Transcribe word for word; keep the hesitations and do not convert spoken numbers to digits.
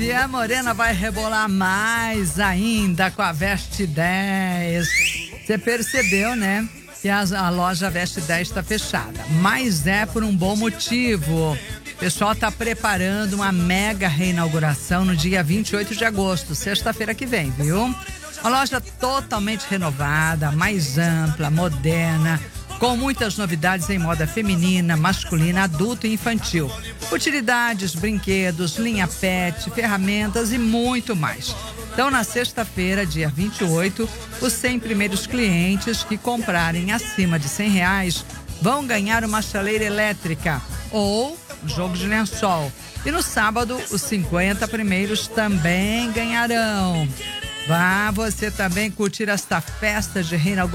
E a Morena vai rebolar mais ainda com a Veste dez. Você percebeu, né? Que a, a loja Veste dez está fechada. Mas é por um bom motivo. O pessoal está preparando uma mega reinauguração no dia vinte e oito de agosto, sexta-feira que vem, viu? Uma loja totalmente renovada, mais ampla, moderna, com muitas novidades em moda feminina, masculina, adulto e infantil. Utilidades, brinquedos, linha pet, ferramentas e muito mais. Então, na sexta-feira, dia vinte e oito, os cem primeiros clientes que comprarem acima de cem reais vão ganhar uma chaleira elétrica ou um jogo de lençol. E no sábado, os cinquenta primeiros também ganharão. Vá você também curtir esta festa de reinauguração